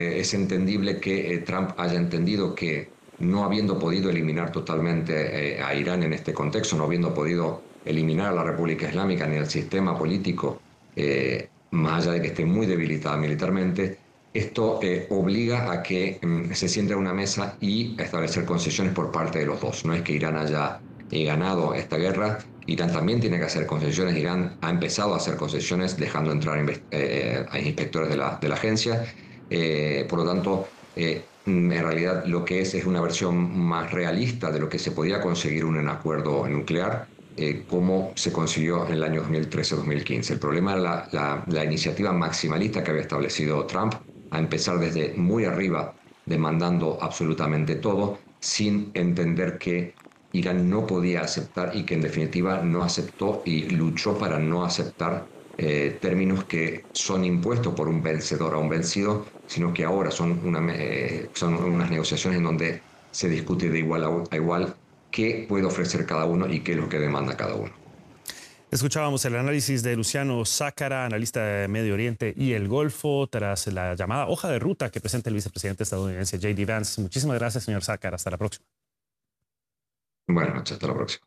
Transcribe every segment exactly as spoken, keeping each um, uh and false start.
es entendible que eh, Trump haya entendido que no habiendo podido eliminar totalmente eh, a Irán en este contexto, no habiendo podido eliminar a la República Islámica ni el sistema político, eh, más allá de que esté muy debilitada militarmente, esto eh, obliga a que mm, se siente a una mesa y a establecer concesiones por parte de los dos. No es que Irán haya eh, ganado esta guerra, Irán también tiene que hacer concesiones. Irán ha empezado a hacer concesiones dejando entrar eh, a inspectores de la, de la agencia. Eh, por lo tanto, eh, en realidad lo que es es una versión más realista de lo que se podía conseguir un acuerdo nuclear, eh, como se consiguió en el año dos mil trece dos mil quince. El problema era la, la, la iniciativa maximalista que había establecido Trump, a empezar desde muy arriba, demandando absolutamente todo, sin entender que Irán no podía aceptar y que en definitiva no aceptó y luchó para no aceptar eh, términos que son impuestos por un vencedor a un vencido, sino que ahora son, una, eh, son unas negociaciones en donde se discute de igual a, a igual qué puede ofrecer cada uno y qué es lo que demanda cada uno. Escuchábamos el análisis de Luciano Zácara, analista de Medio Oriente y el Golfo, tras la llamada hoja de ruta que presenta el vicepresidente estadounidense J D Vance. Muchísimas gracias, señor Zácara. Hasta la próxima. Buenas noches, hasta la próxima.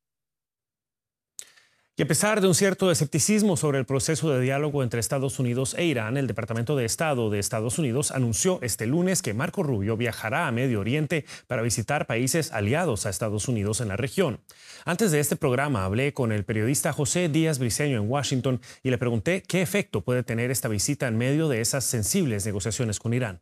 Y a pesar de un cierto escepticismo sobre el proceso de diálogo entre Estados Unidos e Irán, el Departamento de Estado de Estados Unidos anunció este lunes que Marco Rubio viajará a Medio Oriente para visitar países aliados a Estados Unidos en la región. Antes de este programa hablé con el periodista José Díaz Briceño en Washington y le pregunté qué efecto puede tener esta visita en medio de esas sensibles negociaciones con Irán.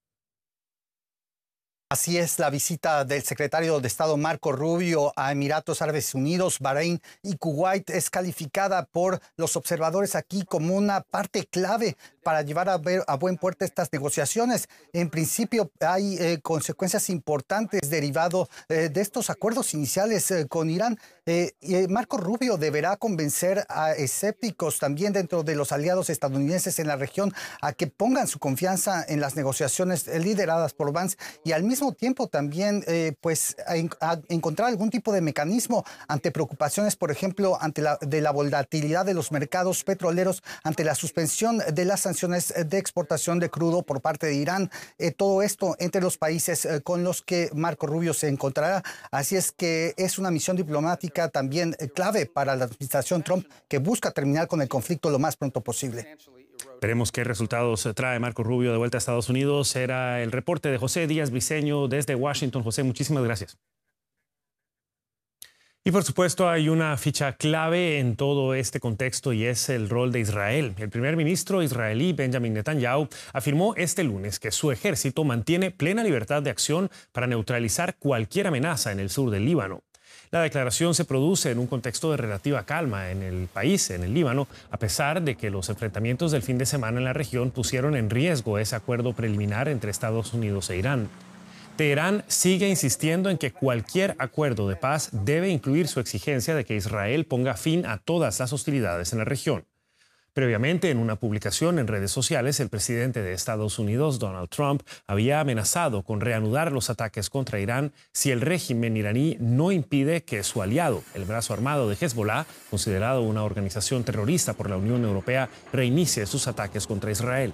Así es, la visita del secretario de Estado Marco Rubio a Emiratos Árabes Unidos, Bahrein y Kuwait es calificada por los observadores aquí como una parte clave para llevar a, ver, a buen puerto estas negociaciones. En principio hay eh, consecuencias importantes derivado eh, de estos acuerdos iniciales eh, con Irán. Eh, y Marco Rubio deberá convencer a escépticos también dentro de los aliados estadounidenses en la región a que pongan su confianza en las negociaciones lideradas por Vance y al mismo tiempo también eh, pues a, a encontrar algún tipo de mecanismo ante preocupaciones, por ejemplo, ante la, de la volatilidad de los mercados petroleros, ante la suspensión de las sanciones de exportación de crudo por parte de Irán. Eh, todo esto entre los países eh, con los que Marco Rubio se encontrará. Así es que es una misión diplomática también eh, clave para la administración Trump, que busca terminar con el conflicto lo más pronto posible. Veremos qué resultados trae Marco Rubio de vuelta a Estados Unidos. Era el reporte de José Díaz Briceño desde Washington. José, muchísimas gracias. Y por supuesto hay una ficha clave en todo este contexto y es el rol de Israel. El primer ministro israelí Benjamin Netanyahu afirmó este lunes que su ejército mantiene plena libertad de acción para neutralizar cualquier amenaza en el sur del Líbano. La declaración se produce en un contexto de relativa calma en el país, en el Líbano, a pesar de que los enfrentamientos del fin de semana en la región pusieron en riesgo ese acuerdo preliminar entre Estados Unidos e Irán. Teherán sigue insistiendo en que cualquier acuerdo de paz debe incluir su exigencia de que Israel ponga fin a todas las hostilidades en la región. Previamente, en una publicación en redes sociales, el presidente de Estados Unidos, Donald Trump, había amenazado con reanudar los ataques contra Irán si el régimen iraní no impide que su aliado, el brazo armado de Hezbollah, considerado una organización terrorista por la Unión Europea, reinicie sus ataques contra Israel.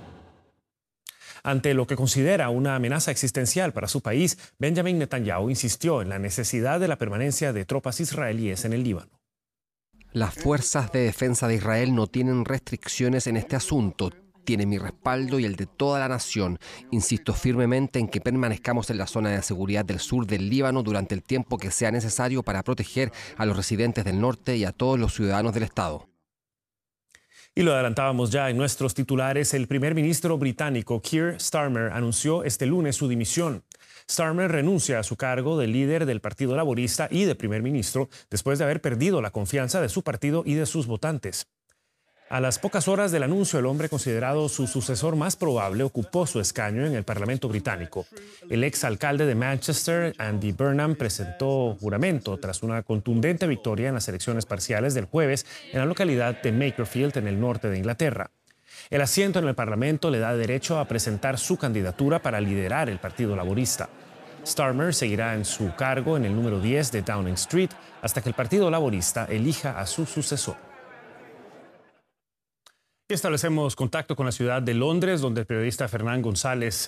Ante lo que considera una amenaza existencial para su país, Benjamin Netanyahu insistió en la necesidad de la permanencia de tropas israelíes en el Líbano. Las fuerzas de defensa de Israel no tienen restricciones en este asunto. Tiene mi respaldo y el de toda la nación. Insisto firmemente en que permanezcamos en la zona de seguridad del sur del Líbano durante el tiempo que sea necesario para proteger a los residentes del norte y a todos los ciudadanos del Estado. Y lo adelantábamos ya en nuestros titulares, el primer ministro británico Keir Starmer anunció este lunes su dimisión. Starmer renuncia a su cargo de líder del Partido Laborista y de primer ministro después de haber perdido la confianza de su partido y de sus votantes. A las pocas horas del anuncio, el hombre considerado su sucesor más probable ocupó su escaño en el Parlamento británico. El exalcalde de Manchester, Andy Burnham, presentó juramento tras una contundente victoria en las elecciones parciales del jueves en la localidad de Makerfield, en el norte de Inglaterra. El asiento en el Parlamento le da derecho a presentar su candidatura para liderar el Partido Laborista. Starmer seguirá en su cargo en el número diez de Downing Street hasta que el Partido Laborista elija a su sucesor. Y establecemos contacto con la ciudad de Londres, donde el periodista Fernán González